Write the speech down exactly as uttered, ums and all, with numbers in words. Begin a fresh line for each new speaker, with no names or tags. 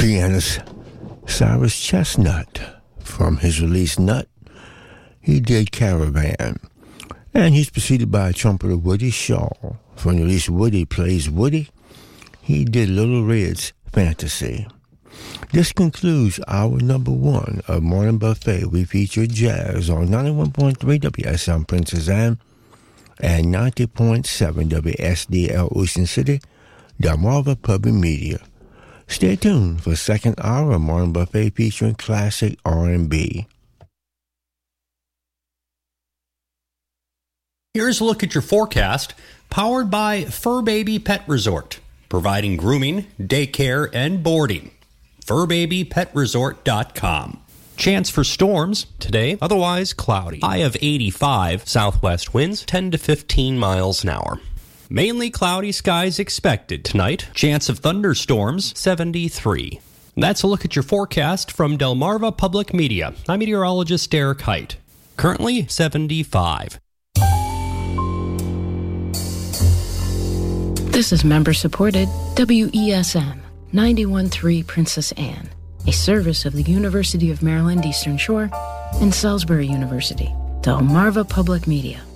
pianist Cyrus Chestnut. From his release Nut, he did Caravan. And he's preceded by trumpeter Woody Shaw. From the release Woody Plays Woody, he did Little Red's Fantasy. This concludes our number one of Morning Buffet. We featured jazz on ninety-one point three W S M Princess Anne and ninety point seven W S D L Ocean City, Delmarva Public Media. Stay tuned for the second hour of Morning Buffet featuring classic R and B.
Here's a look at your forecast, powered by Fur Baby Pet Resort, providing grooming, daycare, and boarding. fur baby pet resort dot com. Chance for storms today, otherwise cloudy. High of eighty-five, southwest winds ten to fifteen miles an hour. Mainly cloudy skies expected tonight. Chance of thunderstorms seventy-three. That's a look at your forecast from Delmarva Public Media. I'm meteorologist Derek Height. Currently seventy-five.
This is member-supported W E S M ninety-one point three Princess Anne, a service of the University of Maryland Eastern Shore and Salisbury University, Delmarva Public Media.